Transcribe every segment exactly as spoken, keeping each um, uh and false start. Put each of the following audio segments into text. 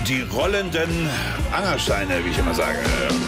Die rollenden Angersteine, wie ich immer sage.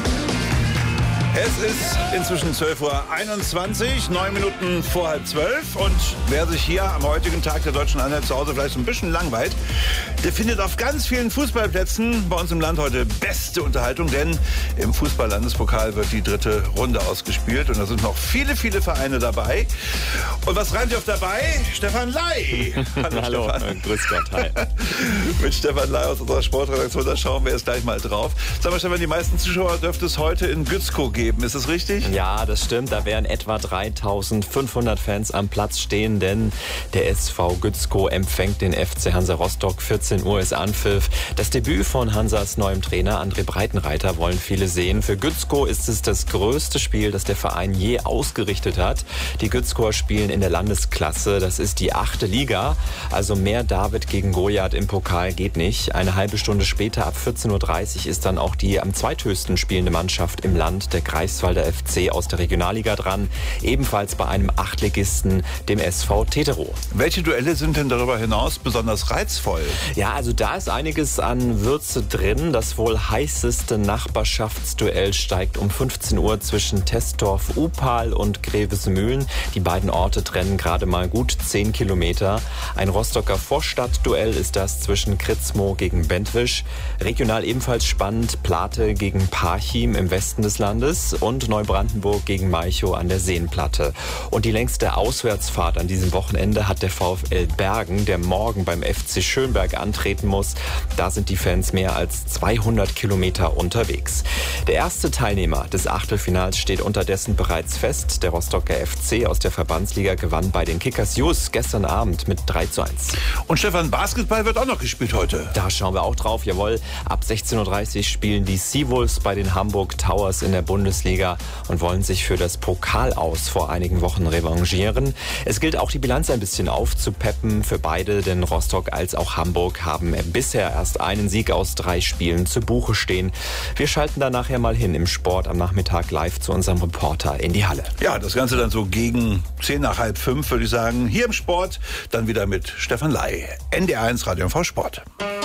Es ist inzwischen zwölf Uhr einundzwanzig, neun Minuten vor halb zwölf. Und wer sich hier am heutigen Tag der Deutschen Einheit zu Hause vielleicht ein bisschen langweilt, der findet auf ganz vielen Fußballplätzen bei uns im Land heute beste Unterhaltung. Denn im Fußball-Landespokal wird die dritte Runde ausgespielt. Und da sind noch viele, viele Vereine dabei. Und was reimt ihr auf dabei? Stefan Ley. Hallo, Hallo Stefan. Grüß Gott, hi. Mit Stefan Ley aus unserer Sportredaktion, da schauen wir jetzt gleich mal drauf. Sag mal, Stefan, die meisten Zuschauer dürfte es heute in Gützkow geben. Ist das richtig? Ja, das stimmt. Da werden etwa dreitausendfünfhundert Fans am Platz stehen, denn der S V Gützkow empfängt den F C Hansa Rostock. vierzehn Uhr ist Anpfiff. Das Debüt von Hansas neuem Trainer André Breitenreiter wollen viele sehen. Für Gützkow ist es das größte Spiel, das der Verein je ausgerichtet hat. Die Gützkower spielen in der Landesklasse. Das ist die achte Liga. Also mehr David gegen Goliath im Pokal geht nicht. Eine halbe Stunde später, ab vierzehn Uhr dreißig, ist dann auch die am zweithöchsten spielende Mannschaft im Land, der Greifswalder F C aus der Regionalliga, dran. Ebenfalls bei einem Achtligisten, dem S V Teterow. Welche Duelle sind denn darüber hinaus besonders reizvoll? Ja, also da ist einiges an Würze drin. Das wohl heißeste Nachbarschaftsduell steigt um fünfzehn Uhr zwischen Testorf-Upal und Grevesmühlen. Die beiden Orte trennen gerade mal gut zehn Kilometer. Ein Rostocker Vorstadtduell ist das zwischen Kritzmo gegen Bentwisch. Regional ebenfalls spannend: Plate gegen Parchim im Westen des Landes und Neubrandenburg gegen Malchow an der Seenplatte. Und die längste Auswärtsfahrt an diesem Wochenende hat der VfL Bergen, der morgen beim F C Schönberg antreten muss. Da sind die Fans mehr als zweihundert Kilometer unterwegs. Der erste Teilnehmer des Achtelfinals steht unterdessen bereits fest. Der Rostocker F C aus der Verbandsliga gewann bei den Kickers Jus gestern Abend mit drei zu eins. Und Stefan, Basketball wird auch noch gespielt heute. Da schauen wir auch drauf, jawohl. Ab sechzehn Uhr dreißig spielen die Seawolves bei den Hamburg Towers in der Bundesliga und wollen sich für das Pokal-Aus vor einigen Wochen revanchieren. Es gilt auch, die Bilanz ein bisschen aufzupeppen für beide, denn Rostock als auch Hamburg haben bisher erst einen Sieg aus drei Spielen zu Buche stehen. Wir schalten da nachher mal hin im Sport am Nachmittag live zu unserem Reporter in die Halle. Ja, das Ganze dann so gegen zehn nach halb fünf, würde ich sagen. Hier im Sport dann wieder mit Stefan Ley. N D R eins Radio M V Sport.